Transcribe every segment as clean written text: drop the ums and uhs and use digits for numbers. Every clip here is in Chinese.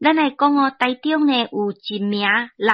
咱来讲哦，台中呢有一名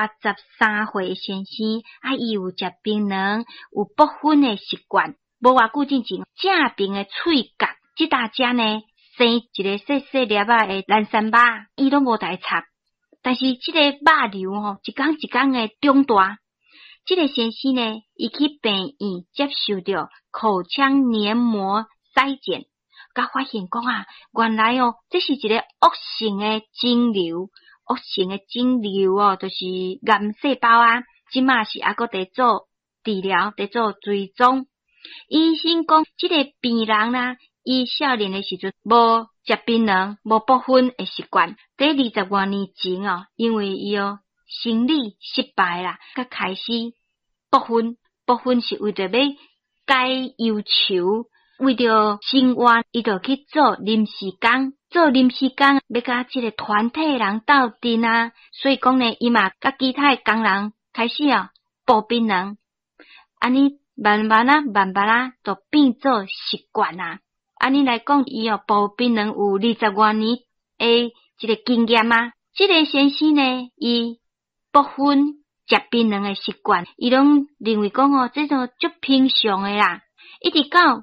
63岁先生，伊有食槟榔，有不薰的习惯。无偌久之前，正边的喙角，即大家呢生一个细细粒的蓝山肉，伊拢无代插。但是即个肉瘤吼，一天一天的长大。即个先生呢，伊去病院接受着口腔黏膜筛检。甲发现讲原来这是一个恶性的肿瘤，恶性的肿瘤就是癌细胞即马是还阁在做治疗，在做追踪。医生讲，这个病人啦，伊少年的时阵无食槟榔，无不薰的习惯。在20多年前因为伊生理失败啦，才开始不薰。不薰是为着要解忧愁。为着生活，伊就去做临时工，要甲即个团体人斗阵所以讲呢，伊嘛甲其他的工人开始剥槟榔，安尼慢慢就变做习惯安尼来讲，伊剥槟榔有20多年的一个经验即个先生呢，伊不薰食槟榔的习惯，伊拢认为讲这种足平常的啦，一直到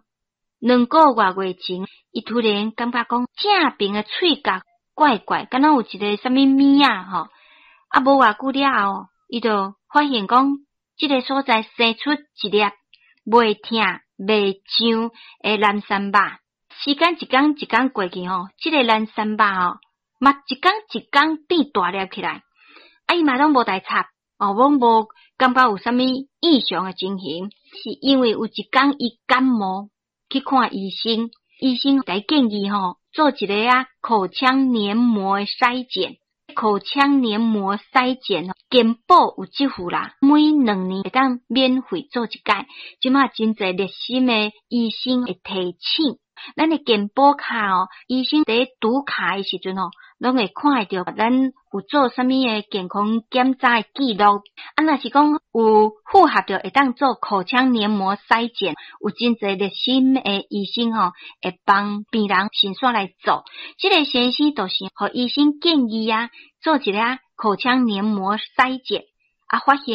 2个月前，伊突然感觉讲正边的喙角怪怪，敢若有一个什么物无偌久了后，伊就发现讲即个所在生出一粒袂痛袂痒的蓝山肉。时间一天过去即个蓝山肉嘛一天变大粒起来。伊嘛拢无代插拢无感觉有啥物异常的情形，是因为有一天伊感冒。去看医生，医生来建议做一个口腔黏膜的筛检。口腔黏膜筛检健保有即副啦，每2年会当免费做一届。即马真侪热心的医生会提醒，咱的健保卡医生在读卡的时阵拢会看到咱有做啥物的健康检查的记录。若是讲有符合着会当做口腔黏膜筛检，有真侪热心的医生会帮病人先线来做。这个先生就是和医生建议做一个口腔黏膜筛检，发现